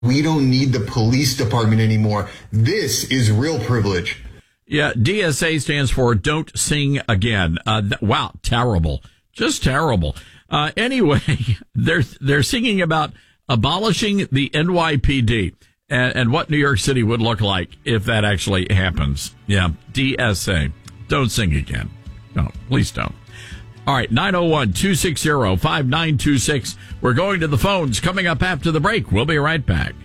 We don't need the police department anymore. This is real privilege. Yeah, DSA stands for Don't Sing Again. Wow, terrible. Just terrible. Anyway, they're singing about abolishing the NYPD and what New York City would look like if that actually happens. Yeah, DSA. Don't sing again. No, please don't. All right, 901-260-5926. We're going to the phones coming up after the break. We'll be right back.